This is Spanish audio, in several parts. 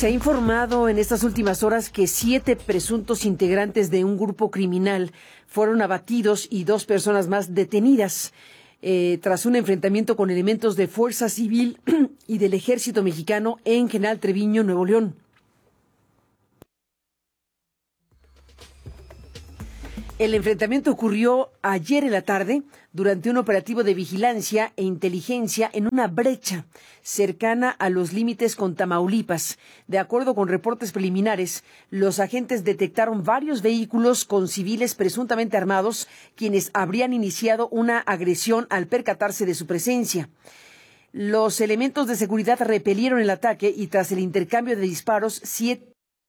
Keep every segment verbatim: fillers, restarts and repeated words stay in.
Se ha informado en estas últimas horas que siete presuntos integrantes de un grupo criminal fueron abatidos y dos personas más detenidas eh, tras un enfrentamiento con elementos de Fuerza Civil y del Ejército Mexicano en General Treviño, Nuevo León. El enfrentamiento ocurrió ayer en la tarde durante un operativo de vigilancia e inteligencia en una brecha cercana a los límites con Tamaulipas. De acuerdo con reportes preliminares, los agentes detectaron varios vehículos con civiles presuntamente armados, quienes habrían iniciado una agresión al percatarse de su presencia. Los elementos de seguridad repelieron el ataque y tras el intercambio de disparos, siete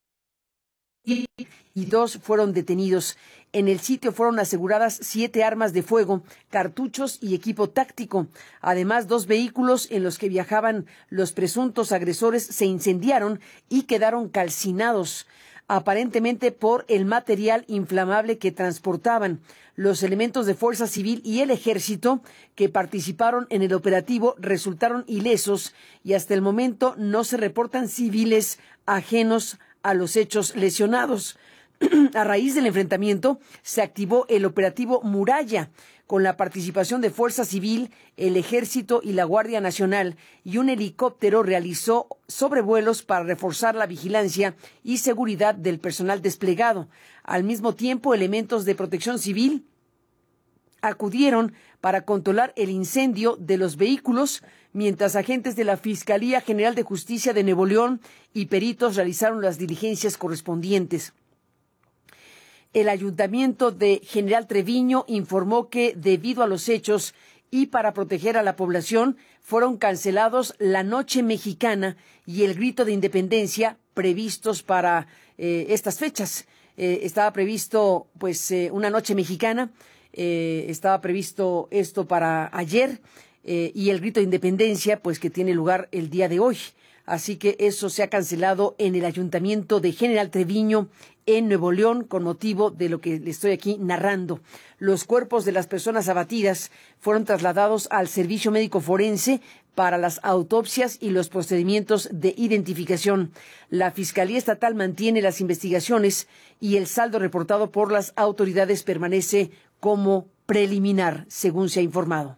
y dos fueron detenidos. En el sitio fueron aseguradas siete armas de fuego, cartuchos y equipo táctico. Además, dos vehículos en los que viajaban los presuntos agresores se incendiaron y quedaron calcinados, aparentemente por el material inflamable que transportaban. Los elementos de Fuerza Civil y el Ejército que participaron en el operativo resultaron ilesos y hasta el momento no se reportan civiles ajenos a los hechos lesionados. A raíz del enfrentamiento, se activó el operativo Muralla, con la participación de Fuerza Civil, el Ejército y la Guardia Nacional, y un helicóptero realizó sobrevuelos para reforzar la vigilancia y seguridad del personal desplegado. Al mismo tiempo, elementos de Protección Civil acudieron para controlar el incendio de los vehículos, mientras agentes de la Fiscalía General de Justicia de Nuevo León y peritos realizaron las diligencias correspondientes. El Ayuntamiento de General Treviño informó que, debido a los hechos y para proteger a la población, fueron cancelados la Noche Mexicana y el Grito de Independencia previstos para eh, estas fechas. Eh, estaba previsto, pues, eh, una Noche Mexicana, eh, estaba previsto esto para ayer eh, y el Grito de Independencia, pues, que tiene lugar el día de hoy. Así que eso se ha cancelado en el Ayuntamiento de General Treviño, en Nuevo León, con motivo de lo que le estoy aquí narrando. Los cuerpos de las personas abatidas fueron trasladados al Servicio Médico Forense para las autopsias y los procedimientos de identificación. La Fiscalía Estatal mantiene las investigaciones y el saldo reportado por las autoridades permanece como preliminar, según se ha informado.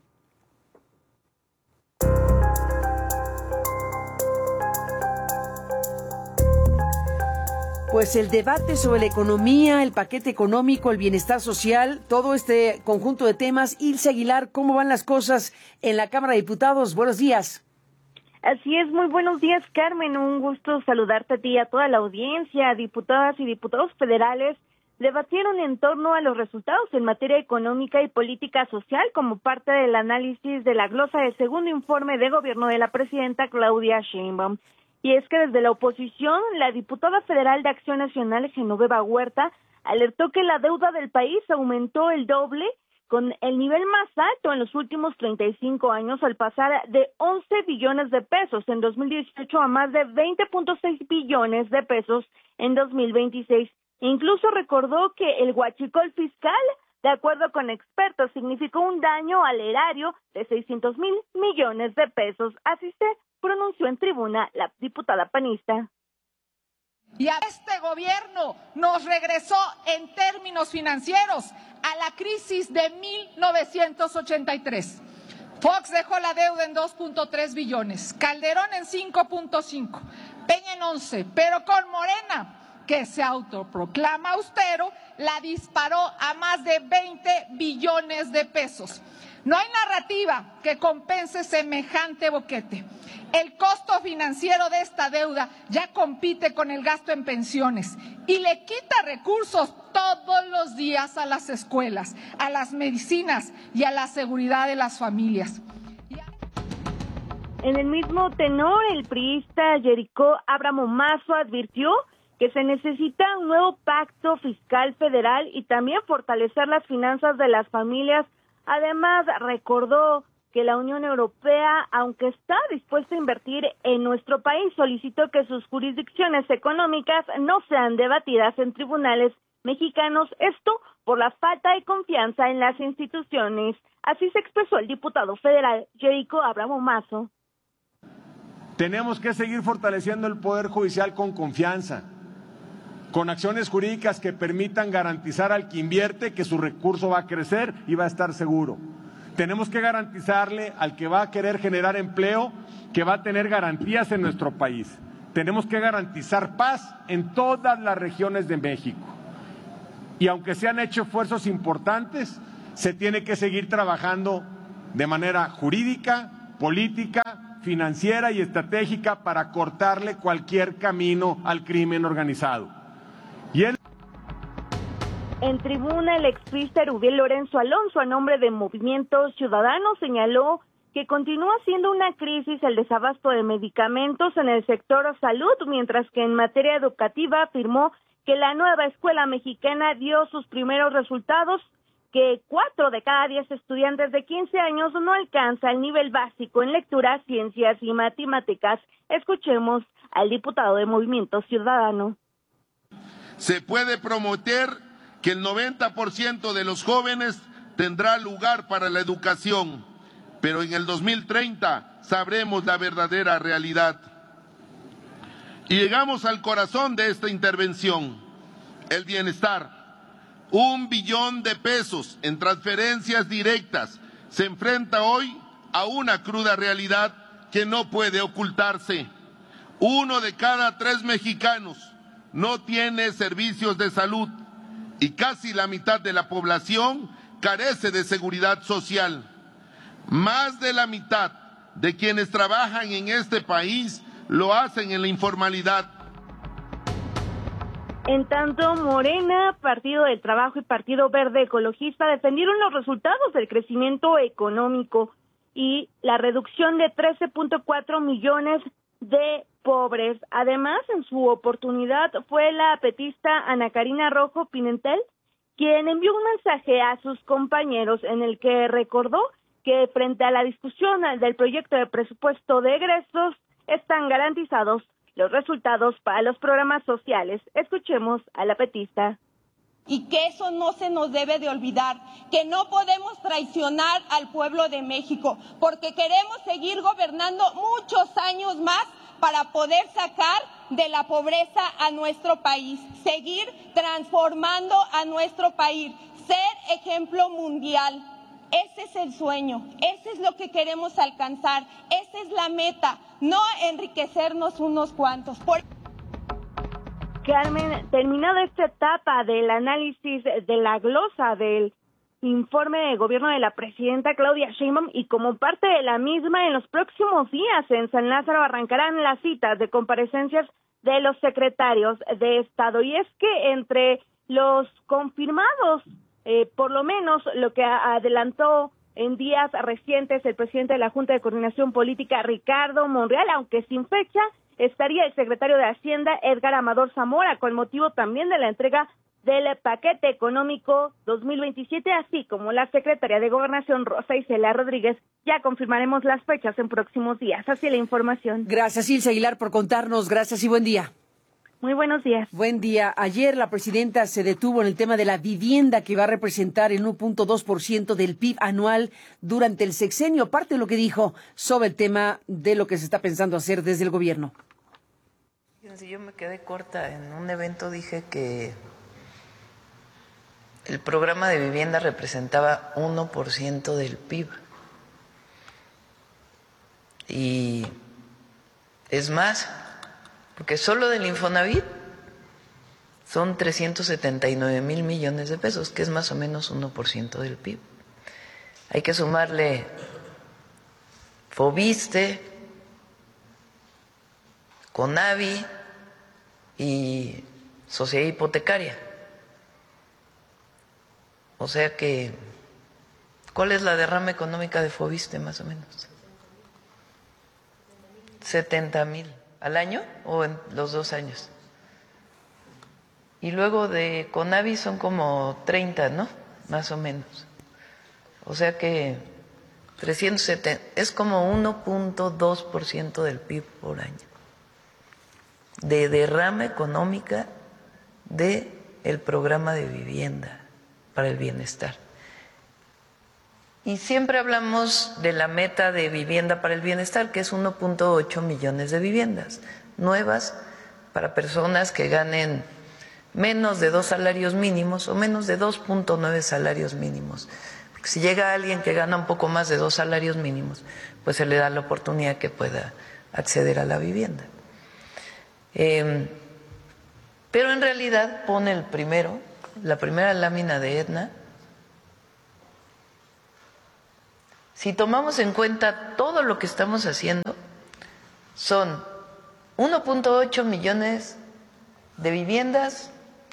Pues el debate sobre la economía, el paquete económico, el bienestar social, todo este conjunto de temas. Ilse Aguilar, ¿cómo van las cosas en la Cámara de Diputados? Buenos días. Así es, muy buenos días, Carmen. Un gusto saludarte a ti y a toda la audiencia. Diputadas y diputados federales debatieron en torno a los resultados en materia económica y política social como parte del análisis de la glosa del segundo informe de gobierno de la presidenta Claudia Sheinbaum. Y es que desde la oposición, la diputada federal de Acción Nacional, Genoveva Huerta, alertó que la deuda del país aumentó el doble, con el nivel más alto en los últimos treinta y cinco años, al pasar de once billones de pesos en dos mil dieciocho a más de veinte punto seis billones de pesos en dos mil veintiséis. Incluso recordó que el huachicol fiscal, de acuerdo con expertos, significó un daño al erario de seiscientos mil millones de pesos. Así se pronunció en tribuna la diputada panista. Y a este gobierno nos regresó en términos financieros a la crisis de mil novecientos ochenta y tres. Fox dejó la deuda en dos punto tres billones, Calderón en cinco punto cinco, Peña en once, pero con Morena, que se autoproclama austero, la disparó a más de veinte billones de pesos. No hay narrativa que compense semejante boquete. El costo financiero de esta deuda ya compite con el gasto en pensiones y le quita recursos todos los días a las escuelas, a las medicinas y a la seguridad de las familias. En el mismo tenor, el priista Jericó Abramo Mazo advirtió que se necesita un nuevo pacto fiscal federal y también fortalecer las finanzas de las familias. Además, recordó que la Unión Europea, aunque está dispuesta a invertir en nuestro país, solicitó que sus jurisdicciones económicas no sean debatidas en tribunales mexicanos, esto por la falta de confianza en las instituciones. Así se expresó el diputado federal Jericó Abramo Mazo. Tenemos que seguir fortaleciendo el Poder Judicial con confianza, con acciones jurídicas que permitan garantizar al que invierte que su recurso va a crecer y va a estar seguro. Tenemos que garantizarle al que va a querer generar empleo que va a tener garantías en nuestro país. Tenemos que garantizar paz en todas las regiones de México. Y aunque se han hecho esfuerzos importantes, se tiene que seguir trabajando de manera jurídica, política, financiera y estratégica para cortarle cualquier camino al crimen organizado. Y el... En tribuna, el expriista Rubiel Lorenzo Alonso, a nombre de Movimiento Ciudadano, señaló que continúa siendo una crisis el desabasto de medicamentos en el sector salud, mientras que en materia educativa afirmó que la nueva escuela mexicana dio sus primeros resultados, que cuatro de cada diez estudiantes de quince años no alcanza el nivel básico en lectura, ciencias y matemáticas. Escuchemos al diputado de Movimiento Ciudadano. Se puede prometer que el noventa por ciento de los jóvenes tendrá lugar para la educación, pero en el dos mil treinta sabremos la verdadera realidad. Y llegamos al corazón de esta intervención, el bienestar. Un billón de pesos en transferencias directas se enfrenta hoy a una cruda realidad que no puede ocultarse. Uno de cada tres mexicanos no tiene servicios de salud y casi la mitad de la población carece de seguridad social. Más de la mitad de quienes trabajan en este país lo hacen en la informalidad. En tanto, Morena, Partido del Trabajo y Partido Verde Ecologista defendieron los resultados del crecimiento económico y la reducción de trece punto cuatro millones de pobres. Además, en su oportunidad fue la petista Ana Karina Rojo Pimentel quien envió un mensaje a sus compañeros en el que recordó que frente a la discusión del proyecto de presupuesto de egresos están garantizados los resultados para los programas sociales. Escuchemos a la petista. Y que eso no se nos debe de olvidar, que no podemos traicionar al pueblo de México, porque queremos seguir gobernando muchos años más para poder sacar de la pobreza a nuestro país, seguir transformando a nuestro país, ser ejemplo mundial. Ese es el sueño, ese es lo que queremos alcanzar, esa es la meta, no enriquecernos unos cuantos. Por... Carmen, terminada esta etapa del análisis de la glosa del informe de gobierno de la presidenta Claudia Sheinbaum y como parte de la misma, en los próximos días en San Lázaro arrancarán las citas de comparecencias de los secretarios de Estado. Y es que entre los confirmados, eh, por lo menos lo que adelantó en días recientes el presidente de la Junta de Coordinación Política, Ricardo Monreal, aunque sin fecha, estaría el secretario de Hacienda, Edgar Amador Zamora, con motivo también de la entrega del paquete económico dos mil veintisiete, así como la secretaria de Gobernación, Rosa Isela Rodríguez. Ya confirmaremos las fechas en próximos días. Así la información. Gracias, Ilse Aguilar, por contarnos. Gracias y buen día. Muy buenos días. Buen día. Ayer la presidenta se detuvo en el tema de la vivienda, que va a representar el uno punto dos por ciento del P I B anual durante el sexenio. Parte de lo que dijo sobre el tema de lo que se está pensando hacer desde el gobierno. Fíjense, yo me quedé corta. En un evento dije que el programa de vivienda representaba uno por ciento del P I B. Y es más, porque solo del Infonavit son trescientos setenta y nueve mil millones de pesos, que es más o menos uno por ciento del P I B. Hay que sumarle Fobiste, Conavi y Sociedad Hipotecaria. O sea que, ¿cuál es la derrama económica de Fobiste más o menos? setenta mil. ¿Al año o en los dos años? Y luego de Conavi son como treinta, ¿no? Más o menos. O sea que trescientos setenta, es como uno punto dos por ciento del P I B por año. De derrama económica de el programa de vivienda para el bienestar. Y siempre hablamos de la meta de vivienda para el bienestar, que es uno punto ocho millones de viviendas nuevas para personas que ganen menos de dos salarios mínimos o menos de dos punto nueve salarios mínimos. Porque si llega alguien que gana un poco más de dos salarios mínimos, pues se le da la oportunidad que pueda acceder a la vivienda. Eh, pero en realidad pone el primero, la primera lámina de Edna. Si tomamos en cuenta todo lo que estamos haciendo, son uno punto ocho millones de viviendas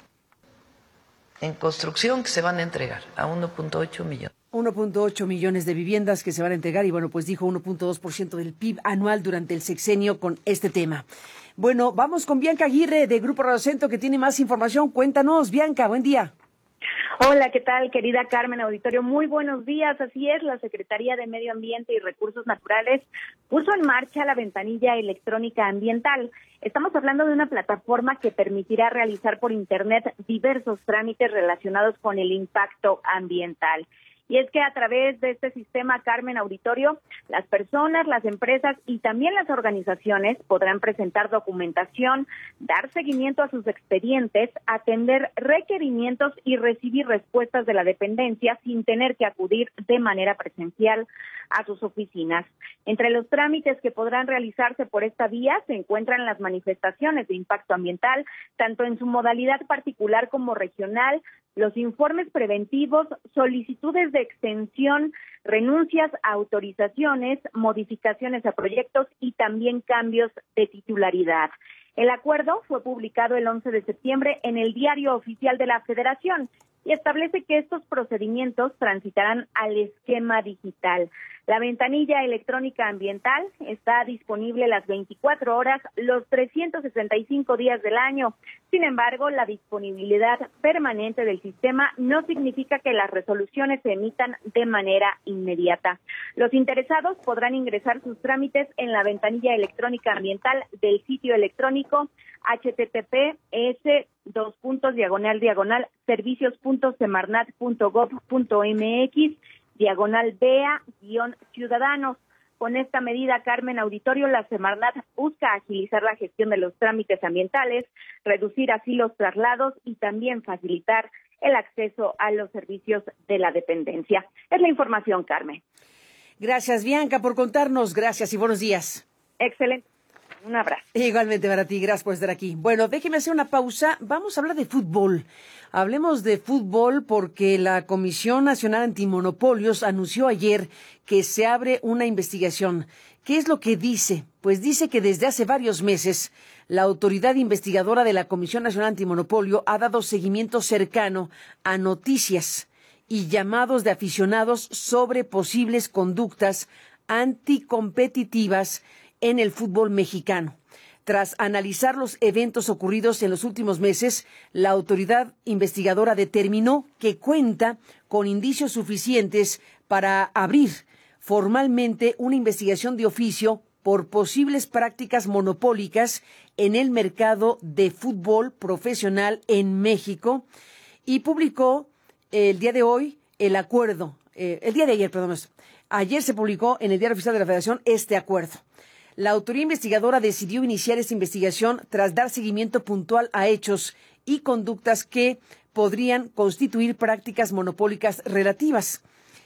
en construcción que se van a entregar a uno punto ocho millones. uno punto ocho millones de viviendas que se van a entregar y bueno, pues dijo uno punto dos por ciento del P I B anual durante el sexenio con este tema. Bueno, vamos con Bianca Aguirre de Grupo Radio Centro que tiene más información. Cuéntanos, Bianca, buen día. Hola, ¿qué tal, querida Carmen Auditorio? Muy buenos días. Así es, la Secretaría de Medio Ambiente y Recursos Naturales puso en marcha la ventanilla electrónica ambiental. Estamos hablando de una plataforma que permitirá realizar por Internet diversos trámites relacionados con el impacto ambiental. Y es que a través de este sistema, Carmen Auditorio, las personas, las empresas y también las organizaciones podrán presentar documentación, dar seguimiento a sus expedientes, atender requerimientos y recibir respuestas de la dependencia sin tener que acudir de manera presencial a sus oficinas. Entre los trámites que podrán realizarse por esta vía se encuentran las manifestaciones de impacto ambiental, tanto en su modalidad particular como regional, los informes preventivos, solicitudes de extensión, renuncias a autorizaciones, modificaciones a proyectos y también cambios de titularidad. El acuerdo fue publicado el once de septiembre en el Diario Oficial de la Federación y establece que estos procedimientos transitarán al esquema digital. La ventanilla electrónica ambiental está disponible las veinticuatro horas, los trescientos sesenta y cinco días del año. Sin embargo, la disponibilidad permanente del sistema no significa que las resoluciones se emitan de manera inmediata. Los interesados podrán ingresar sus trámites en la ventanilla electrónica ambiental del sitio electrónico h t t p s dos puntos diagonal diagonal servicios punto semarnat punto gov punto m x diagonal bea guión ciudadanos. Con esta medida, Carmen Auditorio, la Semarnat busca agilizar la gestión de los trámites ambientales, reducir así los traslados y también facilitar el acceso a los servicios de la dependencia. Es la información, Carmen. Gracias, Bianca, por contarnos. Gracias y buenos días. Excelente. Un abrazo. Igualmente para ti, gracias por estar aquí. Bueno, déjeme hacer una pausa. Vamos a hablar de fútbol. Hablemos de fútbol porque la Comisión Nacional Antimonopolios anunció ayer que se abre una investigación. ¿Qué es lo que dice? Pues dice que desde hace varios meses la autoridad investigadora de la Comisión Nacional Antimonopolio ha dado seguimiento cercano a noticias y llamados de aficionados sobre posibles conductas anticompetitivas en el fútbol mexicano. Tras analizar los eventos ocurridos en los últimos meses, la autoridad investigadora determinó que cuenta con indicios suficientes para abrir formalmente una investigación de oficio por posibles prácticas monopólicas en el mercado de fútbol profesional en México y publicó el día de hoy el acuerdo, eh, el día de ayer, perdón, ayer se publicó en el Diario Oficial de la Federación este acuerdo. La autoridad investigadora decidió iniciar esta investigación tras dar seguimiento puntual a hechos y conductas que podrían constituir prácticas monopólicas relativas.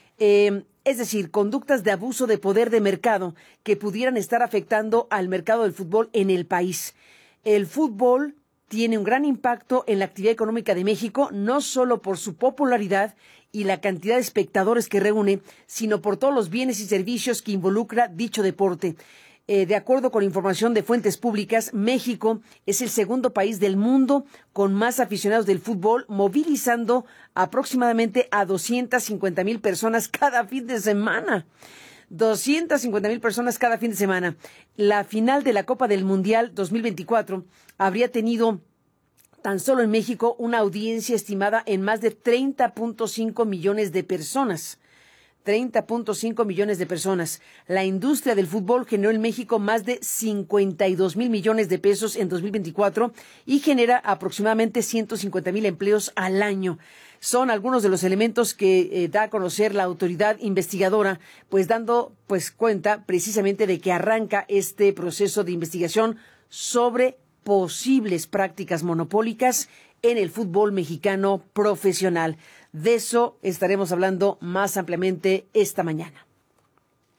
Eh, es decir, conductas de abuso de poder de mercado que pudieran estar afectando al mercado del fútbol en el país. El fútbol tiene un gran impacto en la actividad económica de México, no solo por su popularidad y la cantidad de espectadores que reúne, sino por todos los bienes y servicios que involucra dicho deporte. Eh, de acuerdo con información de fuentes públicas, México es el segundo país del mundo con más aficionados del fútbol, movilizando aproximadamente a doscientas cincuenta mil personas cada fin de semana. doscientas cincuenta mil personas cada fin de semana. La final de la Copa del Mundial dos mil veinticuatro habría tenido tan solo en México una audiencia estimada en más de treinta punto cinco millones de personas. treinta punto cinco millones de personas. La industria del fútbol generó en México más de cincuenta y dos mil millones de pesos en dos mil veinticuatro y genera aproximadamente ciento cincuenta mil empleos al año. Son algunos de los elementos que eh, da a conocer la autoridad investigadora, pues dando pues cuenta precisamente de que arranca este proceso de investigación sobre posibles prácticas monopólicas en el fútbol mexicano profesional. De eso estaremos hablando más ampliamente esta mañana.